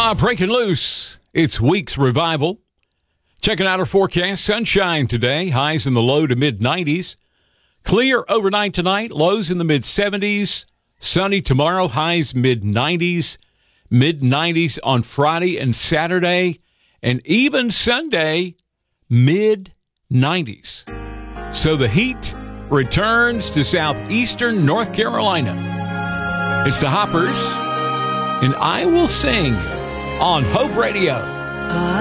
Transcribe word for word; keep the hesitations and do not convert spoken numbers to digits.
Ah, breaking loose. It's Week's Revival. Checking out our forecast. Sunshine today. Highs in the low to mid nineties. Clear overnight tonight. Lows in the mid seventies. Sunny tomorrow. Highs mid nineties. Mid nineties on Friday and Saturday. And even Sunday, mid nineties. So the heat returns to southeastern North Carolina. It's the Hoppers, and I Will Sing on Hope Radio.